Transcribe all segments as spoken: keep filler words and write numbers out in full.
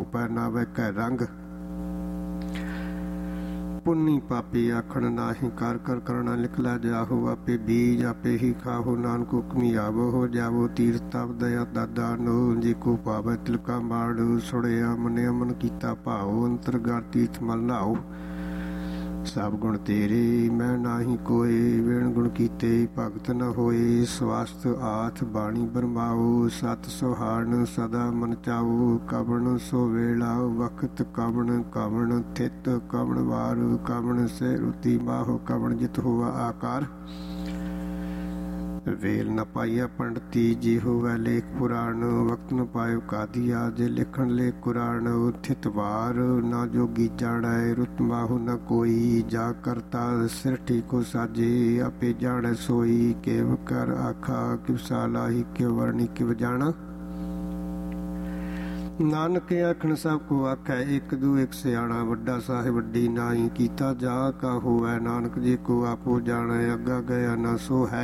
पै नावै कै रंग। पुन्नी पापी आखण नाही कर कर करना निकला जाहो। आपे बीज आपे ही खाहो नानक हुक्मी आवो। हो जावो तीर्थ तप दया दादा नो। जे को पावै तिलका माड़ सुड़िया मनिया मन कीता भाओ। अंतरगत तीर्थ मल नहाओ। सब गुण तेरे मैं नाही कोय। वेण गुण कीते भगत न होए। स्वास्थ आथ बाणी बरमाओ। सत सुहान सदा मन चाओ। कवण सो वेला वक्त कवण कवण थित कवण वार कवण से रुति माहो कवण जित हुआ आकार। वेल न पाइया पंडिती जे होवै लेख पुराण। वक्त न पायो कादिया जे लिखण ले कुरान। थित वार ना जोगी जाणै रुत माहु न कोई। जा करता सिरठी को साजे आपे जाणै सोई। केव कर आखा किव सालाही किव वर्णी किव जाना। नानक आखण सब को आखै एक दू एक सियाणा। वड्डा साहिब वड्डी नाई कीता जा का होवै। नानक जी को आपो जाणै अग्गा गया न सो है।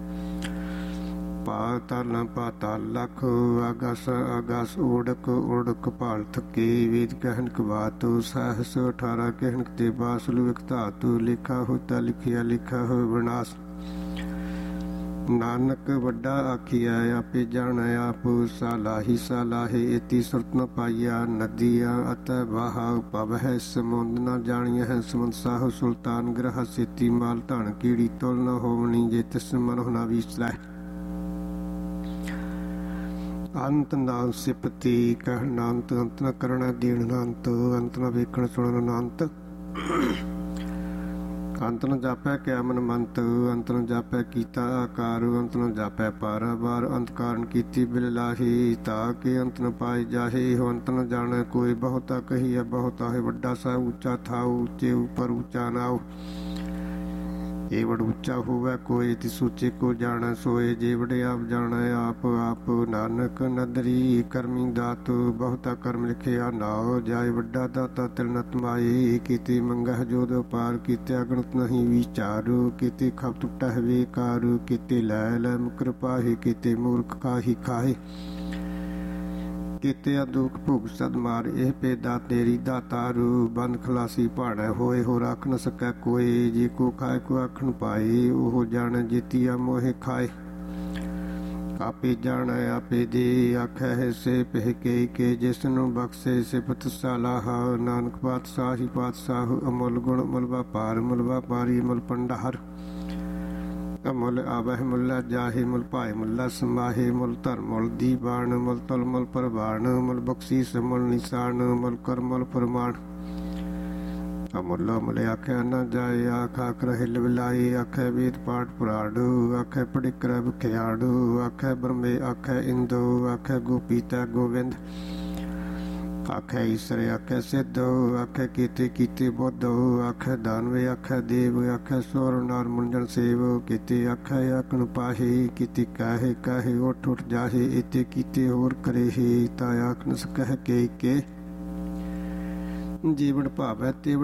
पाताल न पाताल लख आगस आगस ओढ़क ओढ़क भाल थके। वेद कहनक बात सहस अठारह कहनक ते बासलु एक धातु। लिखा होता लिखिया लिखा हो विनाश। नानक वड्डा आखिया आपे जाणै आप। सालाही सालाहे इति सुरत न पाइया। नदिया अत बाहा पवह समुंद न जानिया है। समुंद साहु सुल्तान ग्रह सेती माल धन कीड़ी तुल न होवनी। जे तिस मन न विसरै। अंत नाम सिपति कहन अंत। अंत न करना देण अंत। अंत न वेखण सुणन अंत। अंत न जापै क्या मन मंत। अंत न जापै कीता आकार। अंत न जापै पारा बार। अंत कारण कीती बिल लाही। ताके अंत न पाए जाहे। हो अंत न जाने कोई बहुता कहिया बहुता है। वड्डा सा ऊंचा था ऊंचे ऊपर ऊंचा नाओ। ये वड ऊंचा होवै कोई तिस ऊंचे को जाना सोए। जे वडे आप जाना आप आप। नानक नदरी करमी दात बहुता कर्म लिखिया नाओ। जाय वड्डा दाता तिल नत माए। कीते मंगह जोद पार कीते अगणत नहीं विचार। कीते खप टुटा है बेकार। कीते लै लै मुकर पाहे। कीते मूर्ख खाही खाए। कीते अदुख भुग सद मार। एह पे दात तेरी दातारू। बंद खलासी भाणै होए हो राख न सकै कोय। जे को खाए को आखण पाए। ओह जाणे जेतिया मोहे खाए। आपे जाणै आपे दे आखै है से पह के के। जिसनु बख्शे सिफत सालाह। नानक पातशाही पातशाह अमुल गुण मुल व्यापार मुल व्यापारी मुल भंडार। मुल आवह मुल्ला जाहे मुल पाए मुल्ला समाहे। मुल धर मुल दीवान मुल तल मुल परवान। मुल बख्शीस मुल निशान मुल कर मुल फरमान। अमुल मुल आख्या न जाए आख आख रहे लिवलाई। आखै वेद पाठ पुराण आखै पढ़िकर बख्याण। आखै ब्रह्मे आखै इंदो आखै गोपी तै गोविंद। आखै ईसर आखै सिद्ध आखै कीते कीते बुद्ध। आखै दानवे आखै देव आखै सुर नार मुंजन सेव। कीते आखै आखण पाहे। कीते काहे काहे उठ उठ जाहे। इते कीते होर करे हे। ता आख न सकह के के। जीवन भावै तेवड़